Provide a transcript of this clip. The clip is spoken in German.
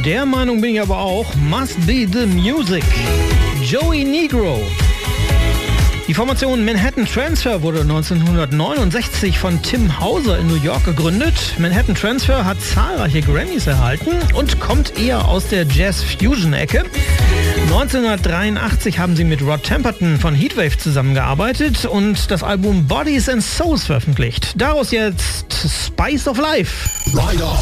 Der Meinung bin ich aber auch, Must Be The Music. Joey Negro. Die Formation Manhattan Transfer wurde 1969 von Tim Hauser in New York gegründet. Manhattan Transfer hat zahlreiche Grammys erhalten und kommt eher aus der Jazz-Fusion-Ecke. 1983 haben sie mit Rod Temperton von Heatwave zusammengearbeitet und das Album Bodies and Souls veröffentlicht. Daraus jetzt Spice of Life. Ride on.